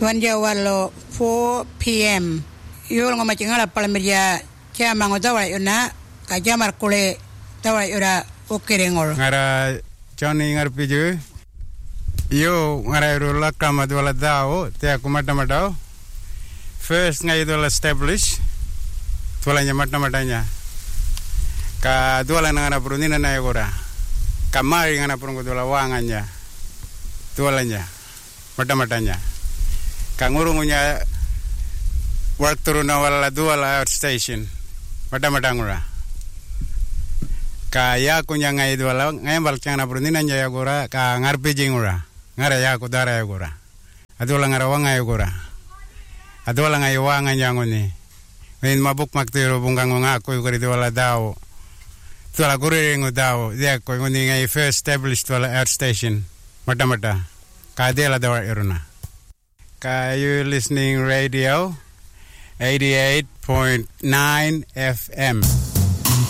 Wanja walo 4 p.m. Yul ngoma cingala palmeria kya mango tawa yuna kaja markule tawa yura ukirengol. Ngara Johnny ngar piju. Yo ngara rula kama dwala dao te aku mata-mata. First ngai dwala establish. Dwala nya mata-matanya. Ka dwala ngara prunina na yagora. Kamari ngara prungu dwala wanganya. Dwala nya mata-matanya. Kangurungunya work turun wala dwala outstation. Mata-mata ngura. Ka ya kunya ngai dwala ngai balcang na prunina nya yagora ka ngarpiji ngura. Ngara ya ku dara yagora. Adola ngara wanga yagora. Adola ngai wanga nyangoni. Wen mabuk maktiro bungang nga ko yugori dwala dao. Dwala kurengu dao. Ya ko ngoni ngai first established dwala outstation. Mata-mata. Ka dela dawa iruna. Ka you listening radio 88.9 FM.